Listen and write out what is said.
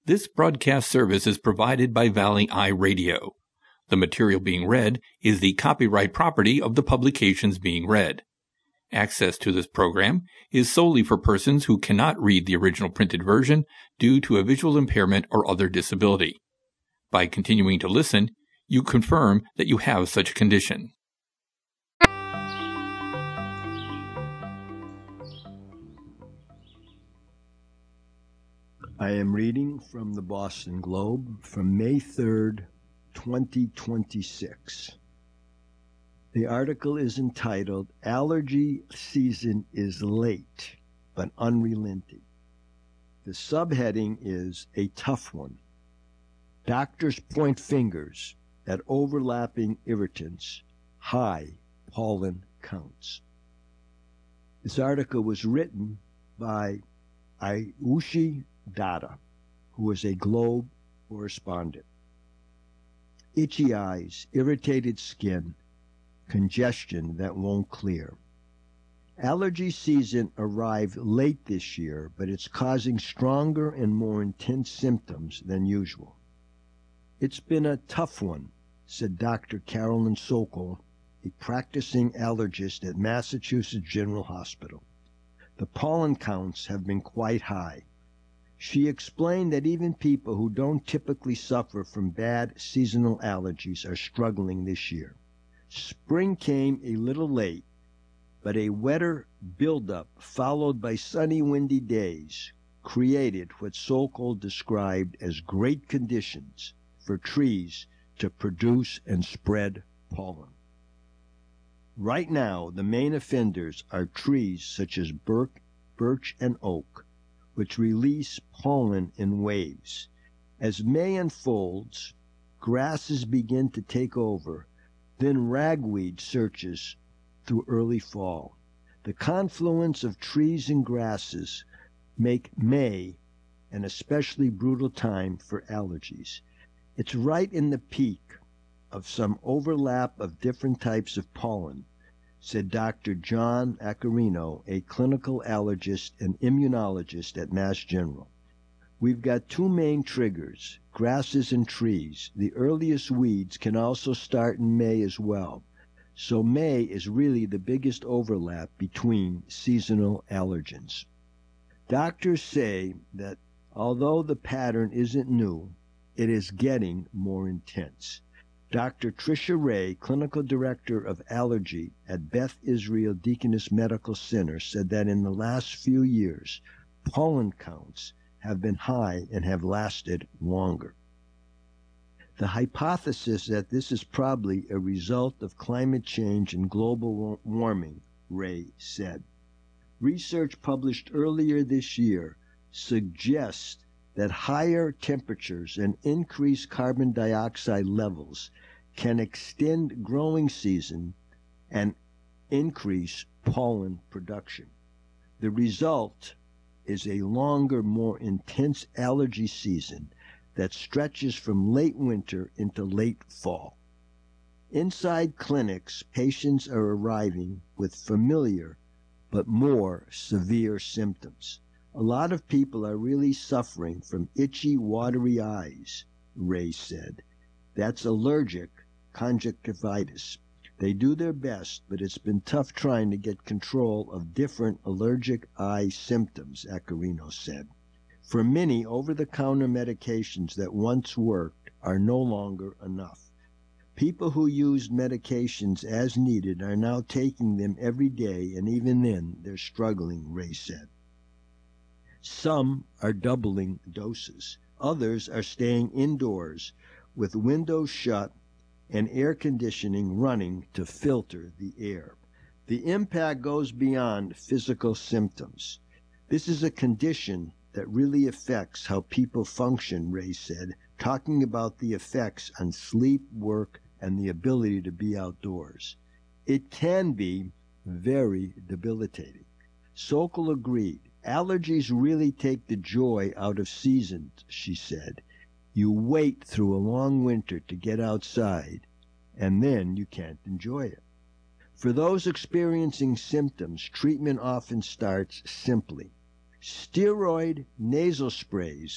This broadcast service is provided by Valley Eye Radio. The material being read is the copyright property of the publications being read. Access to this program is solely for persons who cannot read the original printed version due to a visual impairment or other disability. By continuing to listen, you confirm that you have such a condition. I am reading from the Boston Globe from May 3rd, 2026. The article is entitled, "Allergy Season is Late, but Unrelenting." The subheading is "A Tough One." Doctors point fingers at overlapping irritants, high pollen counts. This article was written by Ayushi Data, who is a Globe correspondent. Itchy eyes, irritated skin, congestion that won't clear. Allergy season arrived late this year, but it's causing stronger and more intense symptoms than usual. "It's been a tough one," said Dr. Carolyn Sokol, a practicing allergist at Massachusetts General Hospital. "The pollen counts have been quite high." She explained that even people who don't typically suffer from bad seasonal allergies are struggling this year. Spring came a little late, but a wetter buildup followed by sunny, windy days created what Sokol described as great conditions for trees to produce and spread pollen. Right now, the main offenders are trees such as birch, and oak, which release pollen in waves. As May unfolds, grasses begin to take over, then ragweed surges through early fall. The confluence of trees and grasses make May an especially brutal time for allergies. It's right in the peak of some overlap of different types of pollen, said Dr. John Accarino, a clinical allergist and immunologist at Mass General. "We've got two main triggers, grasses and trees. The earliest weeds can also start in May as well. So May is really the biggest overlap between seasonal allergens." Doctors say that although the pattern isn't new, it is getting more intense. Dr. Tricia Ray, Clinical Director of Allergy at Beth Israel Deaconess Medical Center, said that in the last few years, pollen counts have been high and have lasted longer. The hypothesis that this is probably a result of climate change and global warming, Ray said. Research published earlier this year suggests that higher temperatures and increased carbon dioxide levels can extend growing season and increase pollen production. The result is a longer, more intense allergy season that stretches from late winter into late fall. Inside clinics, patients are arriving with familiar but more severe symptoms. "A lot of people are really suffering from itchy, watery eyes," Ray said. "That's allergic conjunctivitis. They do their best, but it's been tough trying to get control of different allergic eye symptoms," Accarino said. "For many, over-the-counter medications that once worked are no longer enough. People who used medications as needed are now taking them every day, and even then they're struggling," Ray said. "Some are doubling doses. Others are staying indoors with windows shut and air conditioning running to filter the air. The impact goes beyond physical symptoms. This is a condition that really affects how people function," Ray said, talking about the effects on sleep, work, and the ability to be outdoors. "It can be very debilitating." Sokol agreed. "Allergies really take the joy out of seasons," she said. "You wait through a long winter to get outside, and then you can't enjoy it." For those experiencing symptoms, treatment often starts simply. Steroid nasal sprays